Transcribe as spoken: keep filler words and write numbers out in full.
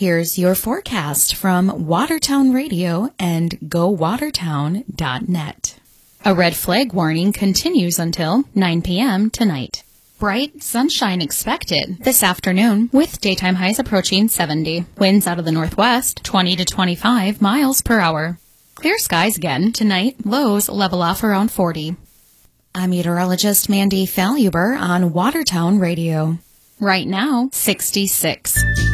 Here's your forecast from Watertown Radio and go watertown dot net. A red flag warning continues until nine p.m. tonight. Bright sunshine expected this afternoon with daytime highs approaching seventy. Winds out of the northwest, twenty to twenty-five miles per hour. Clear skies again tonight. Lows level off around forty. I'm meteorologist Mandy Falluber on Watertown Radio. Right now, sixty-six.